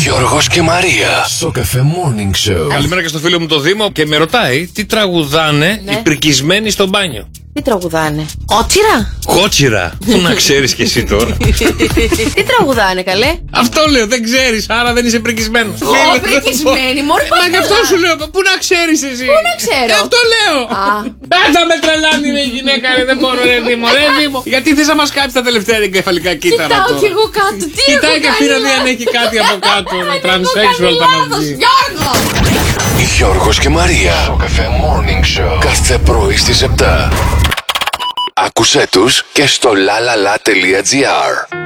Γιώργος και Μαρία. Σοκαφέ Morning Show. Καλημέρα και στο φίλο μου το Δήμο και με ρωτάει τι τραγουδάνε οι πρικισμένοι στο μπάνιο. Τι τραγουδάνε? Κότσιρα? Κότσιρα. Πού να ξέρεις κι εσύ τώρα. Τι τραγουδάνε, καλέ? Αυτό λέω, δεν ξέρεις, άρα δεν είσαι πρικισμένος. Πρικισμένοι, μόλι Μα γι' αυτό σου λέω, πού να ξέρεις εσύ. Πού να ξέρω. Αυτό λέω. Θα με τρελάνει η γυναίκα, ρε, δεν μπορώ, ρε Δήμο, ρε Δήμο. Γιατί θες να μας κάψεις τα τελευταία εγκεφαλικά κύτταρα τώρα. Κοιτάω κι εγώ κάτω, τι κοιτάει και αυτή να δει αν έχει κάτι από κάτω. Transsexual θα μας δει. Γιώργος και Μαρία. Σοκαφέ Morning Show. Κάθε πρωί στις 7. Άκουσέ τους και στο lalala.gr.